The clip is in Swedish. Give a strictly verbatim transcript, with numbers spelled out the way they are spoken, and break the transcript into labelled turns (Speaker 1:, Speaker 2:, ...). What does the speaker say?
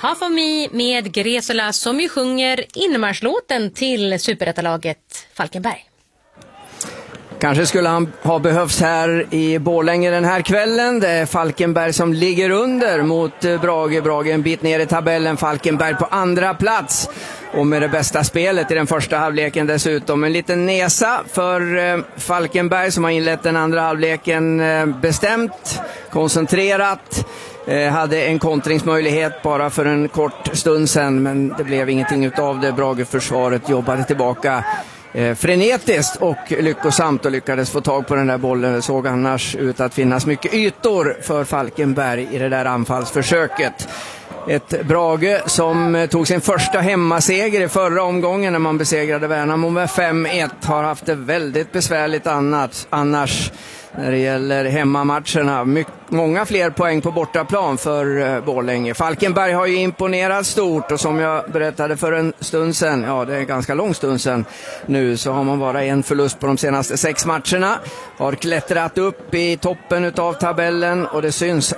Speaker 1: Half of Me med Gresula som ju sjunger inmarschlåten till superettalaget Falkenberg.
Speaker 2: Kanske skulle han ha behövts här i Borlänge den här kvällen. Det är Falkenberg som ligger under mot Brage. Brage en bit ner i tabellen. Falkenberg på andra plats. Och med det bästa spelet i den första halvleken dessutom. En liten nesa för Falkenberg som har inlett den andra halvleken bestämt, koncentrerat. Hade en kontringsmöjlighet bara för en kort stund sedan, men det blev ingenting utav det. Brage-försvaret jobbade tillbaka eh, frenetiskt och lyckosamt och lyckades få tag på den där bollen. Det såg annars ut att finnas mycket ytor för Falkenberg i det där anfallsförsöket. Ett Brage som tog sin första hemmaseger i förra omgången när man besegrade Värnamo med fem ett. Har haft det väldigt besvärligt annat, annars när det gäller hemmamatcherna. Mycket, många fler poäng på bortaplan för uh, Borlänge. Falkenberg har ju imponerat stort och som jag berättade för en stund sedan, ja det är en ganska lång stund sedan nu, så har man bara en förlust på de senaste sex matcherna. Har klättrat upp i toppen utav tabellen och det syns